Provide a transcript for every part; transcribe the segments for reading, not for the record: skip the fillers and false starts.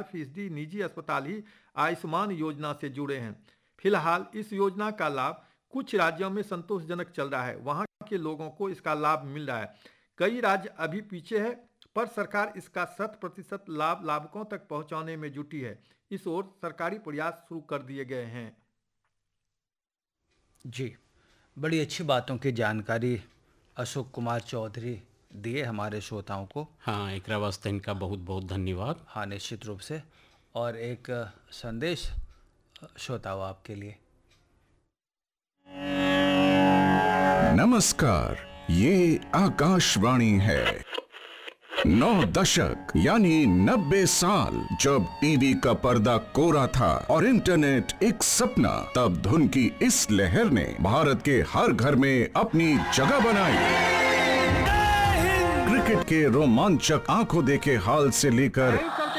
4% निजी अस्पताल ही आयुष्मान योजना से जुड़े हैं। फिलहाल इस योजना का लाभ कुछ राज्यों में संतोषजनक चल रहा है, वहां के लोगों को इसका लाभ मिल रहा है। कई राज्य अभी पीछे है, पर सरकार इसका 100% लाभ लाभुकों तक पहुंचाने में जुटी है। इस ओर सरकारी प्रयास शुरू कर दिए गए हैं। जी, बड़ी अच्छी बातों की जानकारी अशोक कुमार चौधरी दिए हमारे श्रोताओं को। हाँ, एक वास्ते इनका बहुत बहुत धन्यवाद। हाँ, निश्चित रूप से। और एक संदेश श्रोताओं आपके लिए। नमस्कार, ये आकाशवाणी है। 9 दशक यानी 90 साल जब टीवी का पर्दा कोरा था और इंटरनेट एक सपना, तब धुन की इस लहर ने भारत के हर घर में अपनी जगह बनाई। क्रिकेट के रोमांचक आंखों देखे हाल से लेकर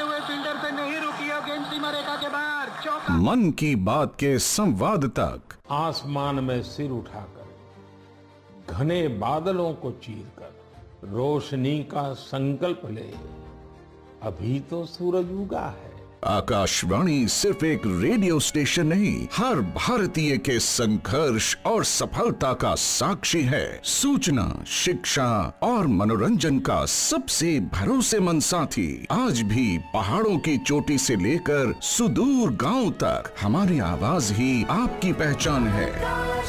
मन की बात के संवाद तक, आसमान में सिर उठाकर घने बादलों को चीरकर रोशनी का संकल्प ले, अभी तो सूरज उगा है। आकाशवाणी सिर्फ एक रेडियो स्टेशन नहीं, हर भारतीय के संघर्ष और सफलता का साक्षी है। सूचना, शिक्षा और मनोरंजन का सबसे भरोसेमंद साथी। आज भी पहाड़ों की चोटी से लेकर सुदूर गांव तक हमारी आवाज ही आपकी पहचान है।